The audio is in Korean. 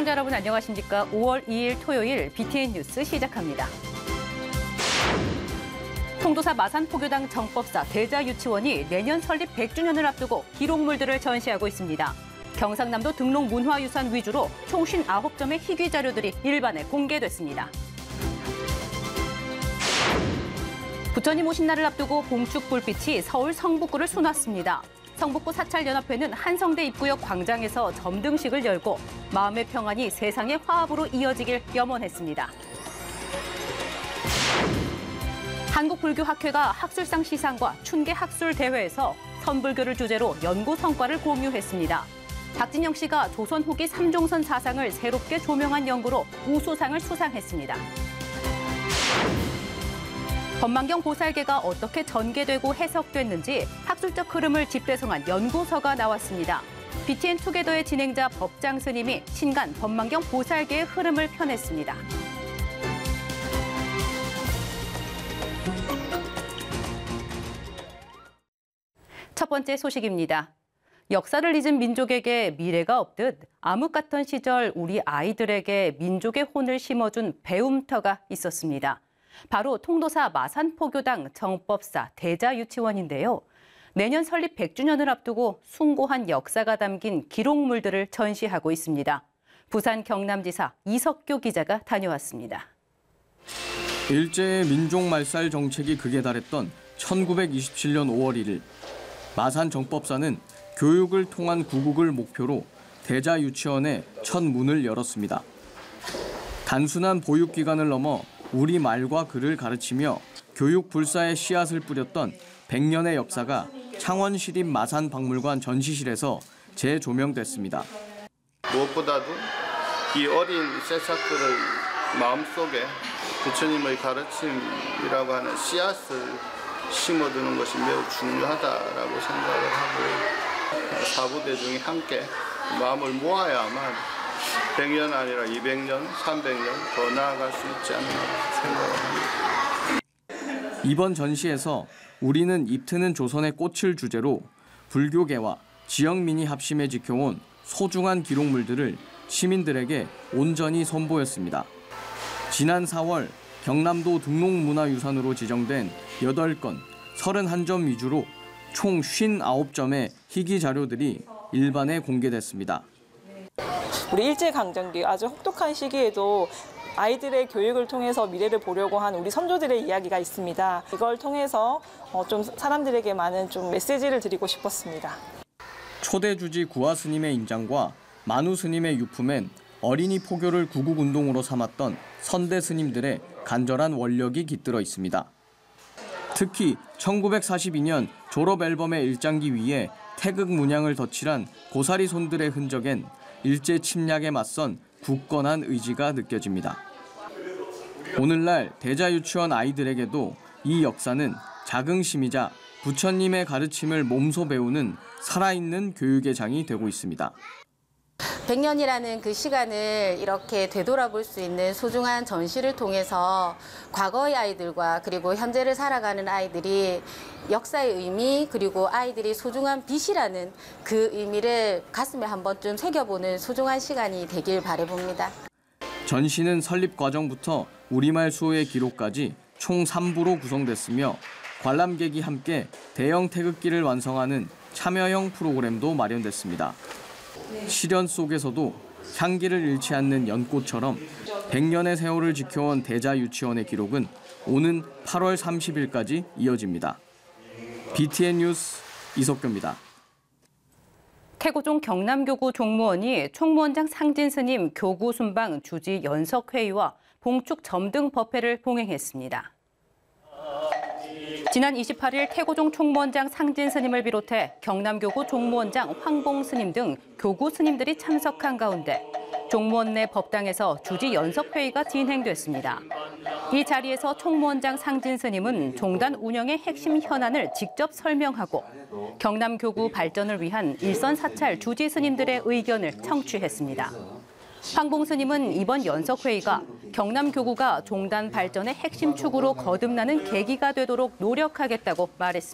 시청자 여러분 안녕하십니까? 5월 2일 토요일 BTN 뉴스 시작합니다. 통도사 마산포교당 정법사 대자유치원이 내년 설립 100주년을 앞두고 기록물들을 전시하고 있습니다. 경상남도 등록 문화유산 위주로 총 59점의 희귀 자료들이 일반에 공개됐습니다. 부처님 오신 날을 앞두고 봉축 불빛이 서울 성북구를 수놨습니다. 성북구 사찰연합회는 한성대 입구역 광장에서 점등식을 열고 마음의 평안이 세상의 화합으로 이어지길 염원했습니다. 한국불교학회가 학술상 시상과 춘계 학술 대회에서 선불교를 주제로 연구 성과를 공유했습니다. 박진영 씨가 조선 후기 삼종선 사상을 새롭게 조명한 연구로 우수상을 수상했습니다. 법망경 보살계가 어떻게 전개되고 해석됐는지 학술적 흐름을 집대성한 연구서가 나왔습니다. BTN 투게더의 진행자 법장 스님이 신간 법망경 보살계의 흐름을 펴냈습니다. 첫 번째 소식입니다. 역사를 잊은 민족에게 미래가 없듯 암흑 같던 시절 우리 아이들에게 민족의 혼을 심어준 배움터가 있었습니다. 바로 통도사 마산포교당 정법사 대자유치원인데요. 내년 설립 100주년을 앞두고 숭고한 역사가 담긴 기록물들을 전시하고 있습니다. 부산 경남지사 이석교 기자가 다녀왔습니다. 일제의 민족말살 정책이 극에 달했던 1927년 5월 1일 마산 정법사는 교육을 통한 구국을 목표로 대자유치원의 첫 문을 열었습니다. 단순한 보육기관을 넘어 우리말과 글을 가르치며 교육 불사의 씨앗을 뿌렸던 100년의 역사가 창원시립 마산박물관 전시실에서 재조명됐습니다. 무엇보다도 이 어린 새싹들의 마음속에 부처님의 가르침이라고 하는 씨앗을 심어두는 것이 매우 중요하다라고 생각을 하고 사부대중이 함께 마음을 모아야만 100년 아니라 200년, 300년 더 나아갈 수 있지 않나 생각을 합니다. 이번 전시에서 우리는 입트는 조선의 꽃을 주제로 불교계와 지역민이 합심해 지켜온 소중한 기록물들을 시민들에게 온전히 선보였습니다. 지난 4월 경남도 등록문화유산으로 지정된 8건, 31점 위주로 총 59점의 희귀 자료들이 일반에 공개됐습니다. 우리 일제강점기 아주 혹독한 시기에도 아이들의 교육을 통해서 미래를 보려고 한 우리 선조들의 이야기가 있습니다. 이걸 통해서 좀 사람들에게 많은 좀 메시지를 드리고 싶었습니다. 초대주지 구화 스님의 인장과 만우 스님의 유품엔 어린이 포교를 구국운동으로 삼았던 선대 스님들의 간절한 원력이 깃들어 있습니다. 특히 1942년 졸업 앨범의 일장기 위에 태극 문양을 덧칠한 고사리 손들의 흔적엔 일제 침략에 맞선 굳건한 의지가 느껴집니다. 오늘날 대자유치원 아이들에게도 이 역사는 자긍심이자 부처님의 가르침을 몸소 배우는 살아있는 교육의 장이 되고 있습니다. 100년이라는 그 시간을 이렇게 되돌아볼 수 있는 소중한 전시를 통해서 과거의 아이들과 그리고 현재를 살아가는 아이들이 역사의 의미 그리고 아이들이 소중한 빛이라는 그 의미를 가슴에 한 번쯤 새겨보는 소중한 시간이 되길 바라봅니다. 전시는 설립 과정부터 우리말 수호의 기록까지 총 3부로 구성됐으며 관람객이 함께 대형 태극기를 완성하는 참여형 프로그램도 마련됐습니다. 시련 속에서도 향기를 잃지 않는 연꽃처럼 100년의 세월을 지켜온 대자유치원의 기록은 오는 8월 30일까지 이어집니다. BTN 뉴스 이석규입니다. 태고종 경남교구 종무원이 총무원장 상진 스님 교구 순방 주지 연석회의와 봉축 점등 법회를 봉행했습니다. 지난 28일 태고종 총무원장 상진 스님을 비롯해 경남교구 종무원장 황봉 스님 등 교구 스님들이 참석한 가운데 종무원 내 법당에서 주지 연석회의가 진행됐습니다. 이 자리에서 총무원장 상진 스님은 종단 운영의 핵심 현안을 직접 설명하고 경남교구 발전을 위한 일선 사찰 주지 스님들의 의견을 청취했습니다. 황봉 스님은 이번 연석회의가 경남교구가 종단 발전의 핵심 축으로 거듭나는 계기가 되도록 노력하겠다고 말했습니다.